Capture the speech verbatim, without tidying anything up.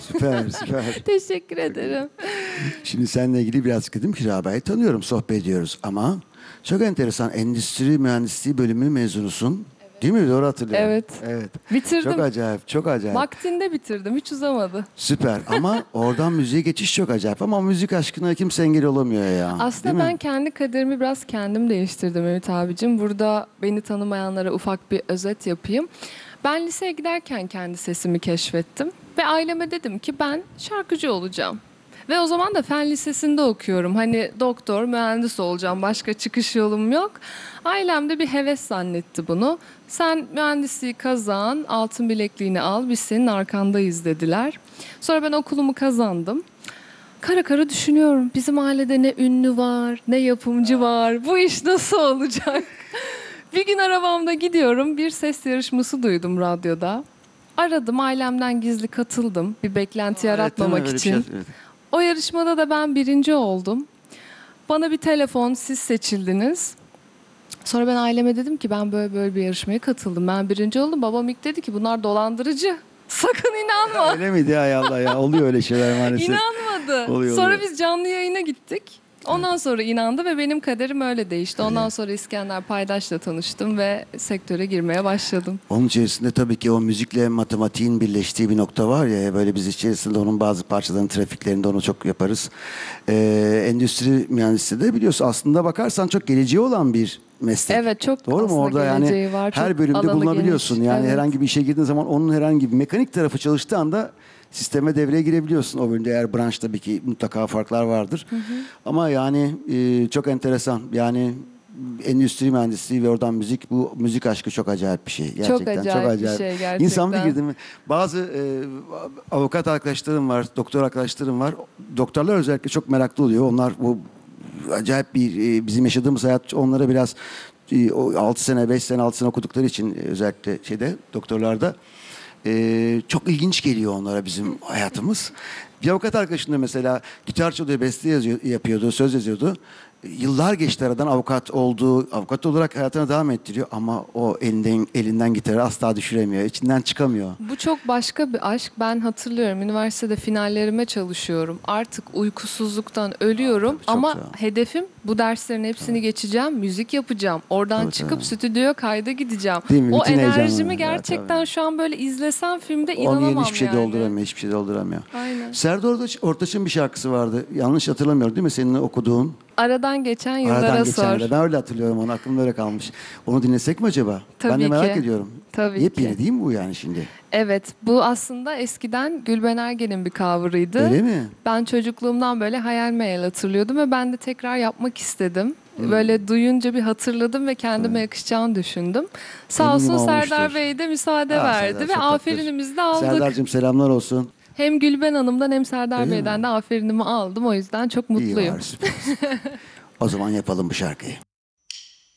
Süper, süper. Teşekkür ederim. Şimdi seninle ilgili biraz dedim ki Rabia'yı tanıyorum, sohbet ediyoruz ama çok enteresan, endüstri mühendisliği bölümü mezunusun. Değil mi? Doğru hatırlıyorum. Evet. Evet. Bitirdim. Çok acayip, çok acayip. Vaktinde bitirdim. Hiç uzamadı. Süper ama oradan müziğe geçiş çok acayip ama müzik aşkına kimse engel olamıyor ya. Aslında Değil ben mi? kendi kaderimi biraz kendim değiştirdim Ümit abicim. Burada beni tanımayanlara ufak bir özet yapayım. Ben liseye giderken kendi sesimi keşfettim. Ve aileme dedim ki ben şarkıcı olacağım. Ve o zaman da fen lisesinde okuyorum. Hani doktor, mühendis olacağım. Başka çıkış yolum yok. Ailem de bir heves zannetti bunu. Sen mühendisliği kazan, altın bilekliğini al, biz senin arkandayız dediler. Sonra ben okulumu kazandım. Kara kara düşünüyorum. Bizim ailede ne ünlü var, ne yapımcı var. Bu iş nasıl olacak? Bir gün arabamda gidiyorum. Bir ses yarışması duydum radyoda. Aradım, ailemden gizli katıldım. Bir beklenti Evet, yaratmamak değil mi? Öyle bir için. şey- evet. O yarışmada da ben birinci oldum. Bana bir telefon, siz seçildiniz. Sonra ben aileme dedim ki ben böyle böyle bir yarışmaya katıldım. Ben birinci oldum. Babam ilk dedi ki bunlar dolandırıcı. Sakın inanma. Öyle miydi ya, hay Allah ya? Oluyor öyle şeyler maalesef. İnanmadı. Oluyor, Sonra oluyor. biz canlı yayına gittik. Ondan sonra inandı ve benim kaderim öyle değişti. Ondan Öyle. sonra İskender Paydaş'la tanıştım ve sektöre girmeye başladım. Onun içerisinde tabii ki o müzikle matematiğin birleştiği bir nokta var ya, böyle biz içerisinde onun bazı parçalarının trafiklerinde onu çok yaparız. Ee, endüstri mühendisliği de biliyorsun aslında bakarsan çok geleceği olan bir meslek. Evet, çok Doğru mu? aslında Orada yani geleceği var, çok her bölümde alanı bulunabiliyorsun. geniş. Yani Evet. herhangi bir işe girdiğin zaman onun herhangi bir mekanik tarafı çalıştığı anda sisteme devreye girebiliyorsun. O bölümde eğer branş tabii ki mutlaka farklar vardır. Ama yani e, çok enteresan. Yani endüstri mühendisliği ve oradan müzik, bu müzik aşkı çok acayip bir şey. Gerçekten acayip bir şey gerçekten. İnsan bir girdi mi? Bazı e, avukat arkadaşlarım var, doktor arkadaşlarım var. Doktorlar özellikle çok meraklı oluyor. Onlar bu acayip bir e, bizim yaşadığımız hayat onlara biraz e, o altı sene, beş sene, altı sene okudukları için e, özellikle şeyde doktorlarda e, çok ilginç geliyor onlara bizim hayatımız. Bir avukat arkadaşım da mesela gitar çalıyor, beste yazıyor, yapıyordu, söz yazıyordu. Yıllar geçti aradan, avukat oldu, avukat olarak hayatına devam ettiriyor ama o elinden elinden gitarı asla düşüremiyor, içinden çıkamıyor. Bu çok başka bir aşk. Ben hatırlıyorum üniversitede finallerime çalışıyorum. Artık uykusuzluktan ölüyorum Tabii, çok ama güzel. hedefim bu derslerin hepsini geçeceğim, müzik yapacağım. Oradan Tabii, çıkıp tabii. stüdyoya kayda gideceğim. Değil mi? O Bütün heyecanı. enerjimi Ya, gerçekten tabii. şu an böyle izlesem filmde Onun inanamam yerine hiçbir şey yani. dolduramıyor, hiçbir şey dolduramıyor. Aynen. Serdar Ortaç- Ortaç'ın bir şarkısı vardı. Yanlış hatırlamıyorum değil mi? Senin okuduğun. Aradan geçen yıllara Aradan sor. geçenlerde. Ben öyle hatırlıyorum, onu aklımda öyle kalmış. Onu dinlesek mi acaba? Tabii ben de merak ki. ediyorum. Tabii Yepyeni ki. değil mi bu yani şimdi? Evet, bu aslında eskiden Gülben Ergen'in bir cover'ıydı. Öyle mi? Ben çocukluğumdan böyle hayal meyal hatırlıyordum ve ben de tekrar yapmak istedim. Hmm. Böyle duyunca bir hatırladım ve kendime yakışacağını düşündüm. Sağ Eminim olsun olmuştur. Serdar Bey de müsaade Aa, verdi Serdar ve çok tatlı. aferinimizi de aldık. Serdar'cığım selamlar olsun. Hem Gülben Hanım'dan hem Serdar Öyle Bey'den mi? de aferinimi aldım. O yüzden çok İyi mutluyum. var, süper. O zaman yapalım bu şarkıyı.